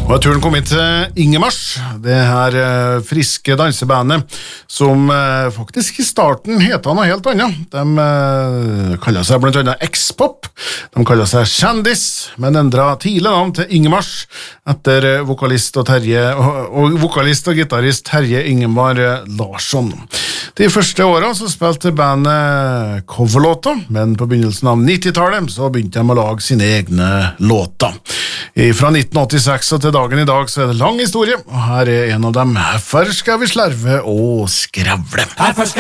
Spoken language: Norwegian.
Og turen kom hit til Ingemars, det her friske dansebandet som faktisk I starten heter noe helt annet. De kaller seg blant annet X-Pop, de kaller seg Kjendis, men endret tidlig navn til Ingemars etter vokalist og gitarist Terje Ingemar Larsson. De første årene så spilte bandet coverlåter, men på begynnelsen av 90-tallet så begynte de å lage sine egne låter. Fra 1986 og til dagen I dag så det lang historie, og her en av dem. Herfor skal vi slarve og skravle.